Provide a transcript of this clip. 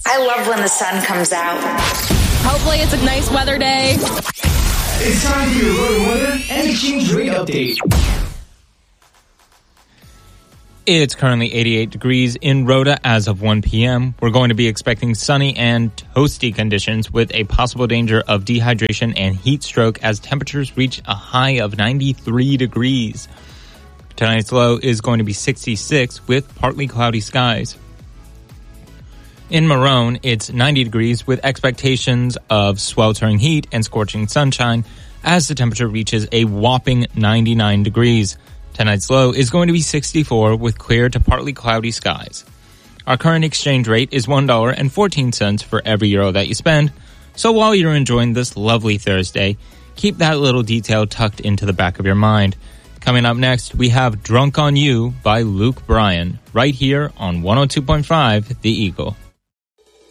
I love when the sun comes out. Hopefully it's a nice weather day. It's time for your Rhoda weather and exchange rate update. It's currently 88 degrees in Rhoda as of 1 p.m. We're going to be expecting sunny and toasty conditions with a possible danger of dehydration and heat stroke as temperatures reach a high of 93 degrees. Tonight's low is going to be 66 with partly cloudy skies. In Marone, it's 90 degrees with expectations of sweltering heat and scorching sunshine as the temperature reaches a whopping 99 degrees. Tonight's low is going to be 64 with clear to partly cloudy skies. Our current exchange rate is $1.14 for every euro that you spend. So while you're enjoying this lovely Thursday, keep that little detail tucked into the back of your mind. Coming up next, we have Drunk on You by Luke Bryan, right here on 102.5 The Eagle.